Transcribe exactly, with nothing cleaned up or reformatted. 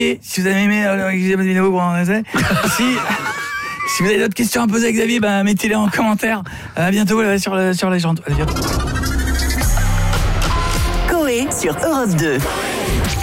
Si vous avez aimé euh, la vidéo, bon, si, si vous avez d'autres questions à poser à Xavier, bah, mettez-les en commentaire. À bientôt euh, sur, le, sur Légende. À bientôt. Coé sur Europe deux.